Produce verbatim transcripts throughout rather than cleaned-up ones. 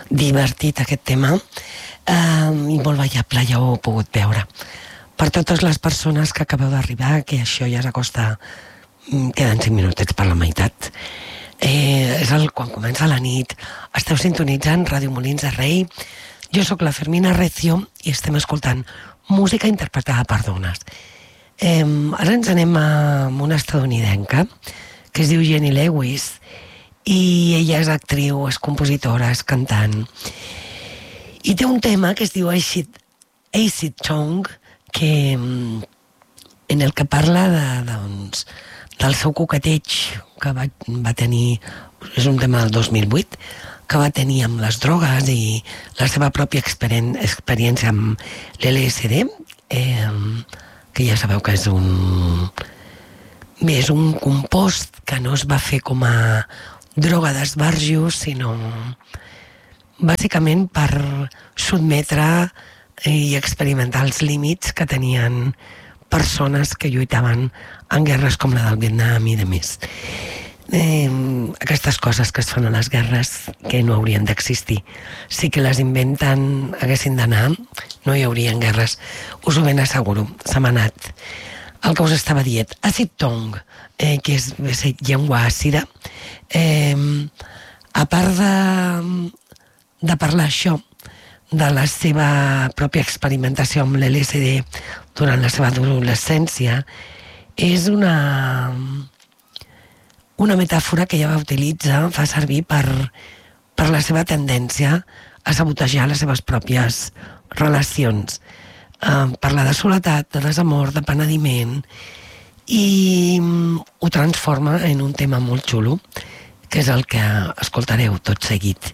divertit aquest tema, eh, i molt ballable, ja ho he pogut veure. Per totes les persones que acabeu d'arribar, que això ja s'acosta, queden cinc minutets per la meitat. Eh, és el, quan comença la nit, esteu sintonitzant Ràdio Molins de Rei. Jo sóc la Fermina Recio i estem escoltant música interpretada per dones. Eh, ara ens anem a una estadounidenca que es diu Jenny Lewis, i ella és actriu, és compositora, és cantant, i té un tema que es diu Acid, Acid Tongue, que, en el que parla de, doncs, del seu coqueteig que va, va tenir, és un tema del dos mil vuit, que va tenir amb les drogues i la seva pròpia experien, experiència amb l'L S D, eh, que ja sabeu que és un... Bé, és un compost que no es va fer com a droga d'esbarjo, sinó bàsicament per sotmetre i experimentar els límits que tenien persones que lluitaven en guerres com la del Vietnam i de més. Eh, aquestes coses que es fan a les guerres que no haurien d'existir. Si que les inventen haguessin d'anar, no hi haurien guerres. Us ho ben asseguro, se m'ha anat. El que us estava dient, Acid Tongue, eh, que és, és llengua àcida, eh, a part de, de parlar això, de la seva pròpia experimentació amb l'L S D durant la seva adolescència, és una, una metàfora que ella va utilitzar, fa servir per, per la seva tendència a sabotejar les seves pròpies relacions. Uh, parla de soledat, de desamor, de penediment, i um, ho transforma en un tema molt xulo, que és el que escoltareu tot seguit.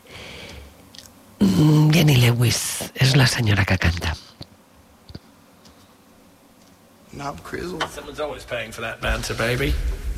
Jenny Lewis és la senyora que canta. Someone's always paying for that banter, baby.